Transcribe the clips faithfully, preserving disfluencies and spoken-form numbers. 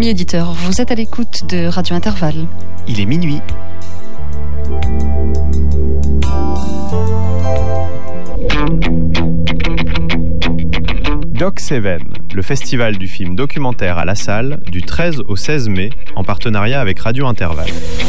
Amis auditeurs, vous êtes à l'écoute de Radio Intervalle. Il est minuit. Doc Seven, le festival du film documentaire à La Salle, du treize au seize mai, en partenariat avec Radio Intervalle.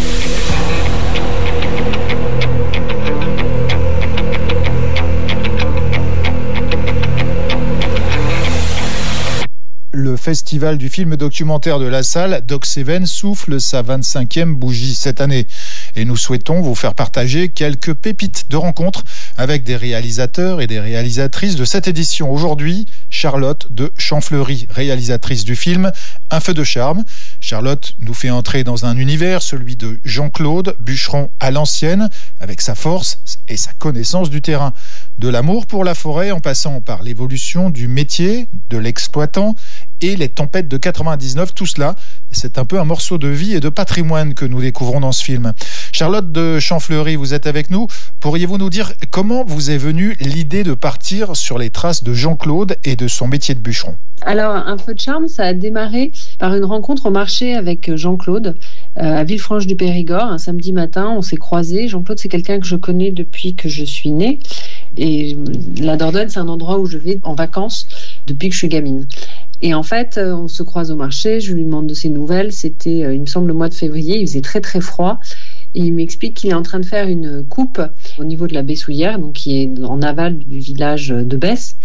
Le festival du film documentaire de La Salle, Doc Seven, souffle sa vingt-cinquième bougie cette année. Et nous souhaitons vous faire partager quelques pépites de rencontres avec des réalisateurs et des réalisatrices de cette édition. Aujourd'hui, Charlotte de Champfleury, réalisatrice du film Un feu de charme. Charlotte nous fait entrer dans un univers, celui de Jean-Claude, bûcheron à l'ancienne, avec sa force et sa connaissance du terrain. De l'amour pour la forêt en passant par l'évolution du métier, de l'exploitant et les tempêtes de quatre-vingt-dix-neuf, tout cela, c'est un peu un morceau de vie et de patrimoine que nous découvrons dans ce film. Charlotte de Champfleury, vous êtes avec nous. Pourriez-vous nous dire comment vous est venue l'idée de partir sur les traces de Jean-Claude et de son métier de bûcheron ? Alors, Un feu de charme, ça a démarré par une rencontre au marché avec Jean-Claude euh, à Villefranche-du-Périgord. Un samedi matin, on s'est croisés. Jean-Claude, c'est quelqu'un que je connais depuis que je suis née. Et la Dordogne, c'est un endroit où je vais en vacances depuis que je suis gamine. Et en fait, on se croise au marché, je lui demande de ses nouvelles. C'était, il me semble, le mois de février, il faisait très très froid. Et il m'explique qu'il est en train de faire une coupe au niveau de la Bessouillère, donc qui est en aval du village de Besse.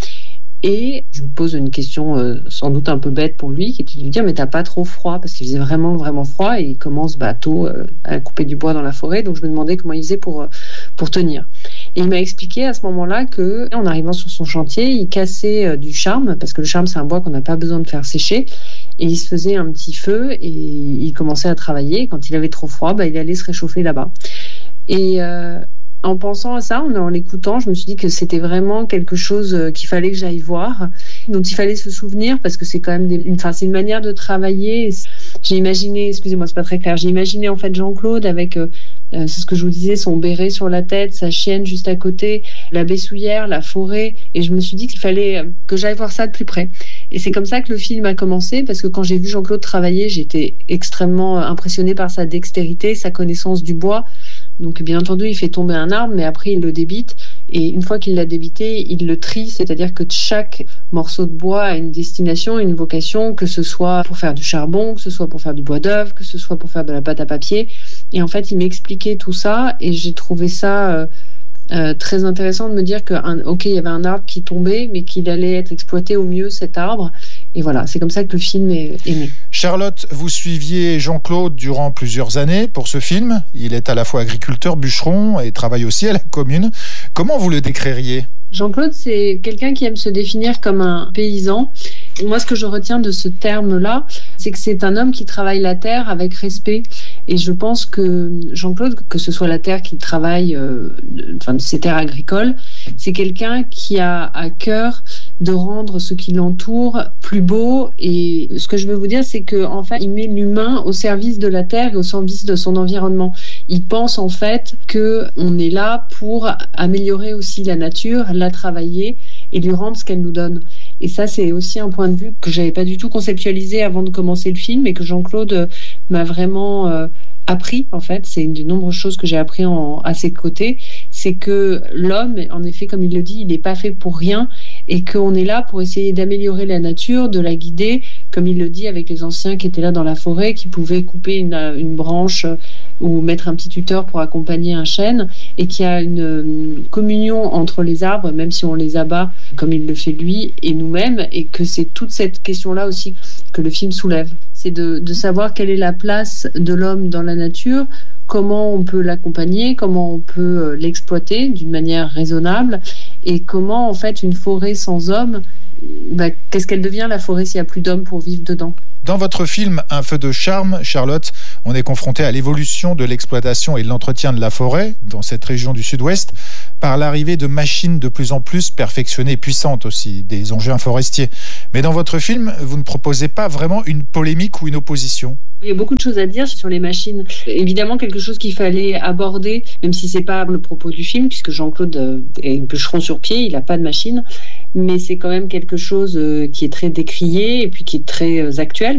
Et je me pose une question euh, sans doute un peu bête pour lui, qui est de lui dire « mais t'as pas trop froid ?» parce qu'il faisait vraiment vraiment froid et il commence bah, tôt euh, à couper du bois dans la forêt. Donc je me demandais comment il faisait pour, euh, pour tenir. Et il m'a expliqué à ce moment-là qu'en arrivant sur son chantier, il cassait euh, du charme, parce que le charme c'est un bois qu'on n'a pas besoin de faire sécher. Et il se faisait un petit feu et il commençait à travailler. Quand il avait trop froid, bah, il allait se réchauffer là-bas. Et... Euh, En pensant à ça, en l'écoutant, je me suis dit que c'était vraiment quelque chose qu'il fallait que j'aille voir, dont il fallait se souvenir, parce que c'est quand même des, une, enfin, c'est une manière de travailler. J'ai imaginé, excusez-moi, c'est pas très clair, j'ai imaginé en fait Jean-Claude avec, euh, c'est ce que je vous disais, son béret sur la tête, sa chienne juste à côté, la Bessouillère, la forêt, et je me suis dit qu'il fallait que j'aille voir ça de plus près. Et c'est comme ça que le film a commencé, parce que quand j'ai vu Jean-Claude travailler, j'étais extrêmement impressionnée par sa dextérité, sa connaissance du bois. Donc bien entendu, il fait tomber un arbre, mais après il le débite. Et une fois qu'il l'a débité, il le trie, c'est-à-dire que chaque morceau de bois a une destination, une vocation, que ce soit pour faire du charbon, que ce soit pour faire du bois d'œuvre, que ce soit pour faire de la pâte à papier. Et en fait, il m'expliquait tout ça et j'ai trouvé ça euh, euh, très intéressant de me dire que, un, ok, il y avait un arbre qui tombait, mais qu'il allait être exploité au mieux, cet arbre. Et voilà, c'est comme ça que le film est, est né. Charlotte, vous suiviez Jean-Claude durant plusieurs années pour ce film. Il est à la fois agriculteur, bûcheron et travaille aussi à la commune. Comment vous le décririez ? Jean-Claude, c'est quelqu'un qui aime se définir comme un paysan. Moi, ce que je retiens de ce terme-là, c'est que c'est un homme qui travaille la terre avec respect. Et je pense que Jean-Claude, que ce soit la terre qu'il travaille, euh, enfin, ces terres agricoles, c'est quelqu'un qui a à cœur de rendre ce qui l'entoure plus beau. Et ce que je veux vous dire, c'est qu'en fait, il met l'humain au service de la terre et au service de son environnement. Il pense en fait qu'on est là pour améliorer aussi la nature, la travailler et lui rendre ce qu'elle nous donne. Et ça, c'est aussi un point de vue que j'avais pas du tout conceptualisé avant de commencer le film et que Jean-Claude m'a vraiment euh, appris, en fait. C'est une des nombreuses choses que j'ai appris en, à ses côtés. C'est que l'homme, en effet, comme il le dit, il n'est pas fait pour rien et qu'on est là pour essayer d'améliorer la nature, de la guider, comme il le dit avec les anciens qui étaient là dans la forêt, qui pouvaient couper une, une branche ou mettre un petit tuteur pour accompagner un chêne, et qu'il y a une, une communion entre les arbres, même si on les abat, comme il le fait lui, et nous-mêmes, et que c'est toute cette question-là aussi que le film soulève. C'est de, de savoir quelle est la place de l'homme dans la nature, comment on peut l'accompagner, comment on peut l'exploiter d'une manière raisonnable, et comment en fait une forêt sans homme, bah, qu'est-ce qu'elle devient la forêt s'il n'y a plus d'hommes pour vivre dedans ? Dans votre film Un feu de charme, Charlotte, on est confronté à l'évolution de l'exploitation et de l'entretien de la forêt dans cette région du sud-ouest par l'arrivée de machines de plus en plus perfectionnées et puissantes aussi, des engins forestiers. Mais dans votre film, vous ne proposez pas vraiment une polémique ou une opposition. Il y a beaucoup de choses à dire sur les machines. Évidemment, quelque chose qu'il fallait aborder, même si c'est pas le propos du film, puisque Jean-Claude est bûcheron sur pied, il n'a pas de machine, mais c'est quand même quelque chose qui est très décrié et puis qui est très actuel.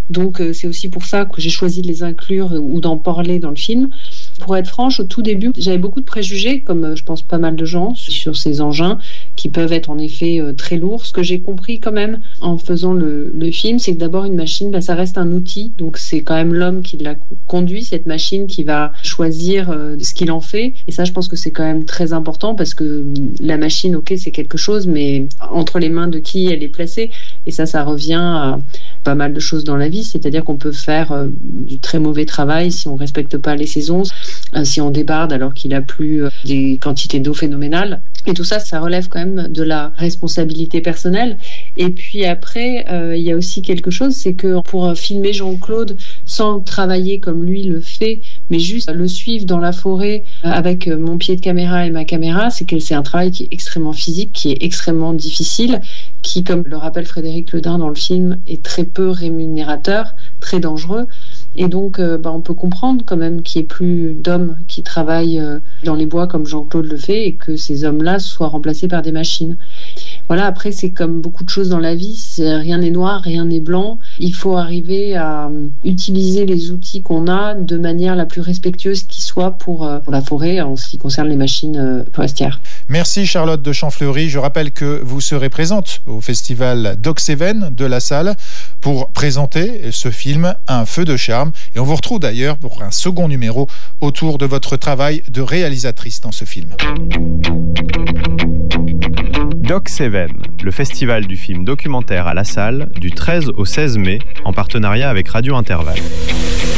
Donc euh, c'est aussi pour ça que j'ai choisi de les inclure ou d'en parler dans le film. Pour être franche, au tout début, j'avais beaucoup de préjugés, comme euh, je pense pas mal de gens, sur ces engins qui peuvent être en effet euh, très lourds. Ce que j'ai compris quand même en faisant le, le film, c'est que d'abord une machine, bah, ça reste un outil, donc c'est quand même l'homme qui l'a conduit, cette machine, qui va choisir euh, ce qu'il en fait. Et ça, je pense que c'est quand même très important parce que la machine, ok, c'est quelque chose, mais entre les mains de qui elle est placée. Et ça, ça revient à pas mal de choses dans la vie, c'est-à-dire qu'on peut faire euh, du très mauvais travail si on respecte pas les saisons, euh, si on débarde alors qu'il a plu euh, des quantités d'eau phénoménales. Et tout ça, ça relève quand même de la responsabilité personnelle. Et puis après, euh, il y a aussi quelque chose, c'est que pour filmer Jean-Claude sans travailler comme lui le fait, mais juste le suivre dans la forêt avec mon pied de caméra et ma caméra, c'est que c'est un travail qui est extrêmement physique, qui est extrêmement difficile, qui, comme le rappelle Frédéric Ledin dans le film, est très peu rémunérateur, très dangereux. Et donc, euh, bah, on peut comprendre quand même qu'il n'y ait plus d'hommes qui travaillent euh, dans les bois comme Jean-Claude le fait et que ces hommes-là soient remplacés par des machines. Voilà, après, c'est comme beaucoup de choses dans la vie, c'est, rien n'est noir, rien n'est blanc. Il faut arriver à euh, utiliser les outils qu'on a de manière la plus respectueuse qui soit pour, euh, pour la forêt en ce qui concerne les machines euh, forestières. Merci Charlotte de Champfleury. Je rappelle que vous serez présente au festival Doc-Cévennes de La Salle pour présenter ce film Un feu de charme. Et on vous retrouve d'ailleurs pour un second numéro autour de votre travail de réalisatrice dans ce film. Doc-Cévennes, le festival du film documentaire à La Salle du treize au seize mai en partenariat avec Radio Intervalle.